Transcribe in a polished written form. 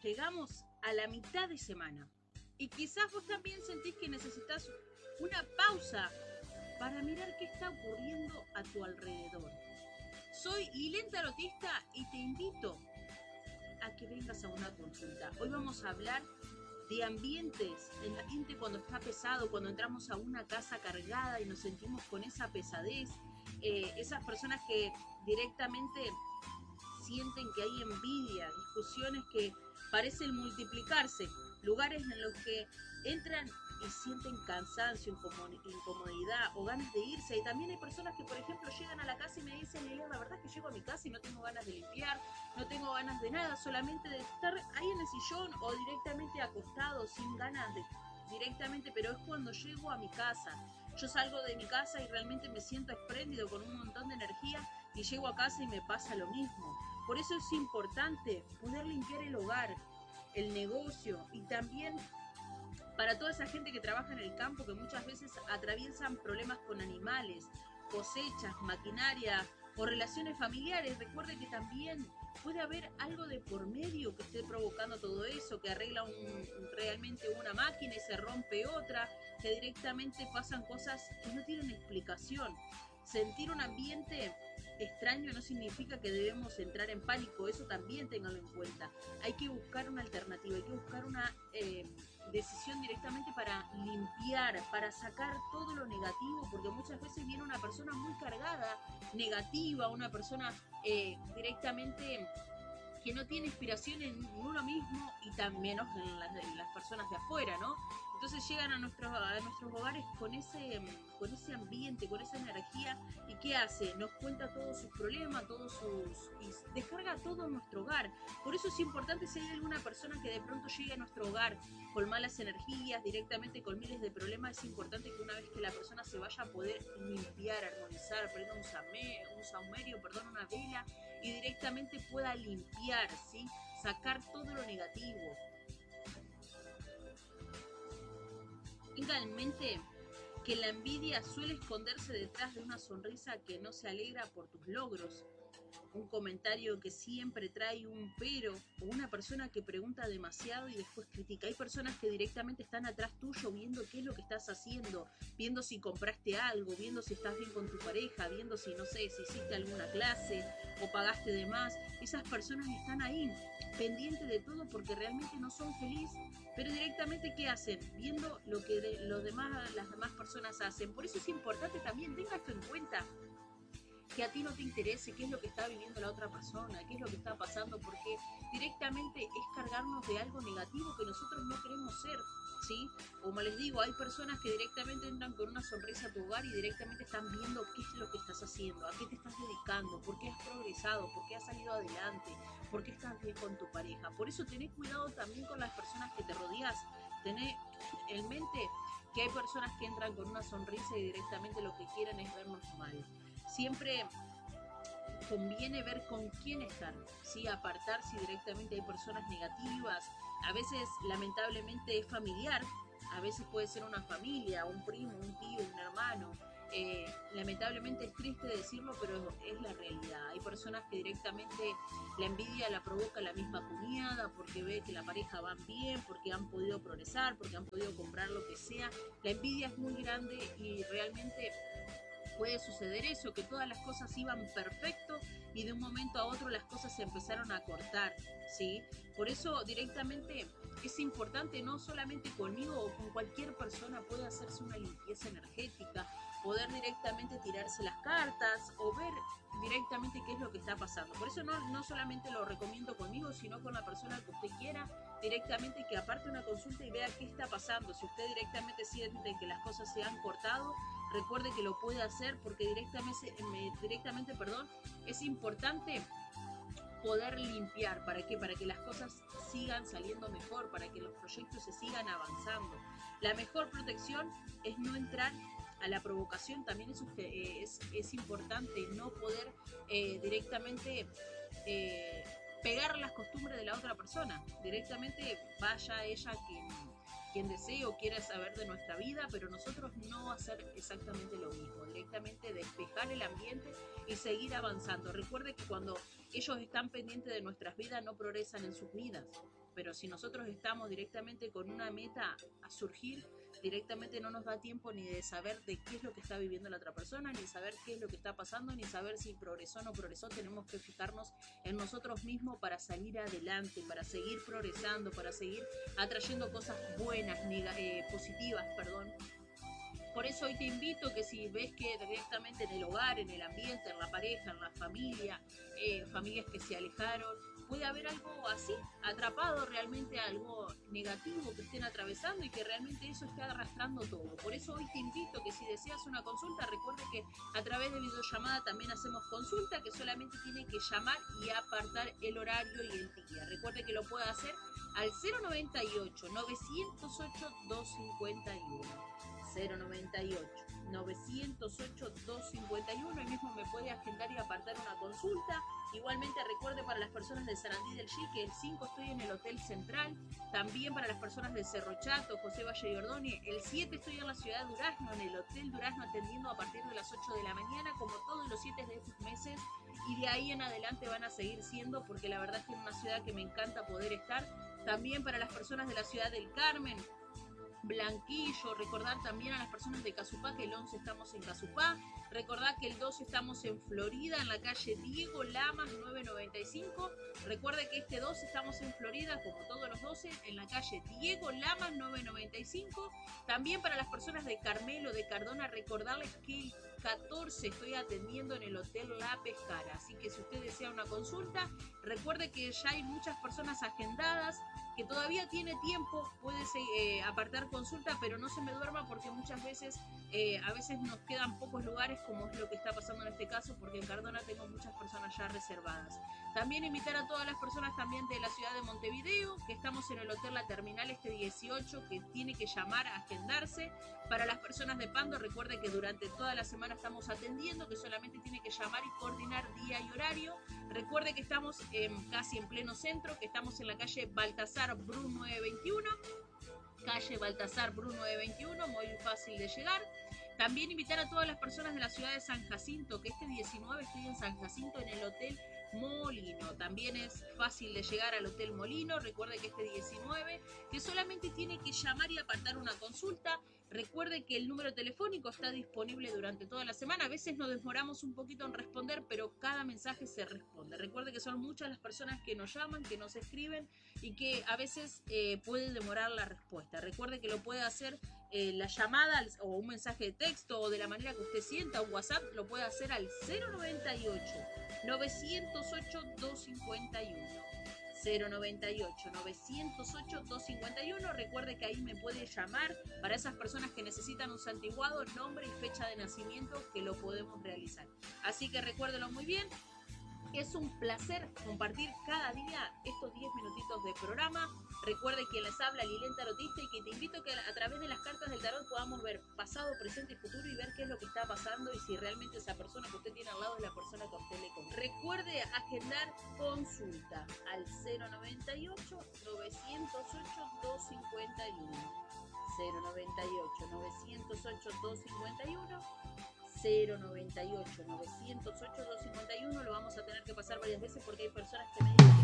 llegamos a la mitad de semana y quizás vos también sentís que necesitas una pausa para mirar qué está ocurriendo a tu alrededor. Soy Lilian Tarotista y te invito a que vengas a una consulta. Hoy vamos a hablar de ambientes, el ambiente cuando está pesado, cuando entramos a una casa cargada y nos sentimos con esa pesadez, esas personas que directamente sienten que hay envidia, discusiones que parecen multiplicarse, lugares en los que entran y sienten cansancio, incomodidad o ganas de irse. Y también hay personas que, por ejemplo, llegan a la casa y me dicen, Lilian, la verdad es que llego a mi casa y no tengo ganas de limpiar, no tengo ganas de nada, solamente de estar ahí en el sillón o directamente acostado, sin ganas de directamente, pero es cuando llego a mi casa. Yo salgo de mi casa y realmente me siento espléndido, con un montón de energía, y llego a casa y me pasa lo mismo. Por eso es importante poder limpiar el hogar, el negocio, y también para toda esa gente que trabaja en el campo, que muchas veces atraviesan problemas con animales, cosechas, maquinaria o relaciones familiares. Recuerde que también puede haber algo de por medio que esté provocando todo eso, que arregla realmente una máquina y se rompe otra, que directamente pasan cosas que no tienen explicación. Sentir un ambiente extraño no significa que debemos entrar en pánico, eso también ténganlo en cuenta. Hay que buscar una alternativa, hay que buscar una decisión directamente para limpiar, para sacar todo lo negativo, porque muchas veces viene una persona muy cargada, negativa, una persona directamente que no tiene inspiración en uno mismo y tan menos en las personas de afuera, ¿no? Entonces llegan a nuestros hogares con ese ambiente, con esa energía, y ¿qué hace? Nos cuenta todos sus problemas, y descarga todo en nuestro hogar. Por eso es importante, si hay alguna persona que de pronto llegue a nuestro hogar con malas energías, directamente con miles de problemas, es importante que una vez que la persona se vaya a poder limpiar, armonizar, prenda un saumerio, una vela, y directamente pueda limpiar, ¿sí? Sacar todo lo negativo. Tenga en mente que la envidia suele esconderse detrás de una sonrisa que no se alegra por tus logros, un comentario que siempre trae un pero, o una persona que pregunta demasiado y después critica. Hay personas que directamente están atrás tuyo viendo qué es lo que estás haciendo, viendo si compraste algo, viendo si estás bien con tu pareja, viendo si, no sé, si hiciste alguna clase o pagaste de más. Esas personas están ahí pendientes de todo porque realmente no son felices, pero directamente ¿qué hacen? Viendo lo que las demás personas hacen. Por eso es importante también, tenga esto en cuenta, que a ti no te interese qué es lo que está viviendo la otra persona, qué es lo que está pasando, porque directamente es cargarnos de algo negativo que nosotros no queremos ser, ¿sí? Como les digo, hay personas que directamente entran con una sonrisa a tu hogar y directamente están viendo qué es lo que estás haciendo, a qué te estás dedicando, por qué has progresado, por qué has salido adelante, por qué estás bien con tu pareja. Por eso tenés cuidado también con las personas que te rodeas, tenés en mente que hay personas que entran con una sonrisa y directamente lo que quieren es vernos mal. Siempre conviene ver con quién estar, ¿sí? Apartar si directamente hay personas negativas. A veces, lamentablemente, es familiar, a veces puede ser una familia, un primo, un tío, un hermano. Lamentablemente es triste decirlo, pero es la realidad. Hay personas que directamente la envidia la provoca la misma cuñada porque ve que la pareja va bien, porque han podido progresar, porque han podido comprar lo que sea. La envidia es muy grande y realmente puede suceder eso, que todas las cosas iban perfecto y de un momento a otro las cosas se empezaron a cortar, ¿sí? Por eso directamente es importante, no solamente conmigo o con cualquier persona, puede hacerse una limpieza energética, poder directamente tirarse las cartas o ver directamente qué es lo que está pasando. Por eso no solamente lo recomiendo conmigo, sino con la persona que usted quiera, directamente que aparte una consulta y vea qué está pasando. Si usted directamente siente que las cosas se han cortado, recuerde que lo puede hacer porque directamente es importante poder limpiar. ¿Para qué? Para que las cosas sigan saliendo mejor, para que los proyectos se sigan avanzando. La mejor protección es no entrar a la provocación. También es importante no poder directamente pegar las costumbres de la otra persona. Directamente vaya ella quien desee o quiera saber de nuestra vida, pero nosotros no hacer exactamente lo mismo, directamente despejar el ambiente y seguir avanzando. Recuerde que cuando ellos están pendientes de nuestras vidas, no progresan en sus vidas. pero si nosotros estamos directamente con una meta a surgir, directamente no nos da tiempo ni de saber de qué es lo que está viviendo la otra persona, ni saber qué es lo que está pasando, ni saber si progresó o no progresó. Tenemos que fijarnos en nosotros mismos para salir adelante, para seguir progresando, para seguir atrayendo cosas buenas, positivas, perdón. Por eso hoy te invito que si ves que directamente en el hogar, en el ambiente, en la pareja, en la familia, familias que se alejaron, puede haber algo así, atrapado realmente, algo negativo que estén atravesando y que realmente eso esté arrastrando todo. Por eso hoy te invito que si deseas una consulta, recuerde que a través de videollamada también hacemos consulta, que solamente tiene que llamar y apartar el horario y el día. Recuerde que lo puede hacer al 098 908 251. 098 908 251, ahí mismo me puede agendar y apartar una consulta. Igualmente recuerde para las personas de Sarandí del Chi que el 5 estoy en el Hotel Central, también para las personas de Cerro Chato, José Valle y Ordóñez, el 7 estoy en la ciudad de Durazno, en el Hotel Durazno, atendiendo a partir de las 8 de la mañana, como todos los 7 de estos meses, y de ahí en adelante van a seguir siendo, porque la verdad es que es una ciudad que me encanta poder estar. También para las personas de la ciudad del Carmen, Blanquillo, recordar también a las personas de Casupá que el 11 estamos en Casupá, recordar que el 12 estamos en Florida, en la calle Diego Lamas 995, recuerde que este 12 estamos en Florida, como todos los 12, en la calle Diego Lamas 995, también para las personas de Carmelo, de Cardona, recordarles que el 14 estoy atendiendo en el Hotel La Pescara, así que si usted desea una consulta, recuerde que ya hay muchas personas agendadas, que todavía tiene tiempo, puede apartar consulta, pero no se me duerma porque muchas veces, a veces nos quedan pocos lugares, como es lo que está pasando en este caso, porque en Cardona tengo muchas personas ya reservadas. También invitar a todas las personas también de la ciudad de Montevideo, que estamos en el Hotel La Terminal este 18, que tiene que llamar a agendarse. Para las personas de Pando, recuerde que durante toda la semana estamos atendiendo, que solamente tiene que llamar y coordinar día y horario. Recuerde que estamos casi en pleno centro, que estamos en la calle Baltasar Bru 921, calle Baltasar Bru 921, muy fácil de llegar. También invitar a todas las personas de la ciudad de San Jacinto, que este 19 estoy en San Jacinto en el Hotel Molino. También es fácil de llegar al Hotel Molino. Recuerde que este 19, que solamente tiene que llamar y apartar una consulta. Recuerde que el número telefónico está disponible durante toda la semana. A veces nos demoramos un poquito en responder, pero cada mensaje se responde. Recuerde que son muchas las personas que nos llaman, que nos escriben y que a veces puede demorar la respuesta. Recuerde que lo puede hacer la llamada o un mensaje de texto o de la manera que usted sienta, un WhatsApp, lo puede hacer al 098 908 251. 098 908 251. Recuerde que ahí me puede llamar para esas personas que necesitan un santiguado, nombre y fecha de nacimiento, que lo podemos realizar. Así que recuérdelo muy bien. Es un placer compartir cada día estos 10 minutitos de programa. Recuerde que les habla Lilén Tarotista y que te invito a que a través de las cartas del tarot podamos ver pasado, presente y futuro y ver qué es lo que está pasando y si realmente esa persona que usted tiene al lado es la persona que a usted le conviene. Recuerde agendar consulta al 098 908 251. 098 908 251. 098 908 251. Lo vamos a tener que pasar varias veces porque hay personas que me dicen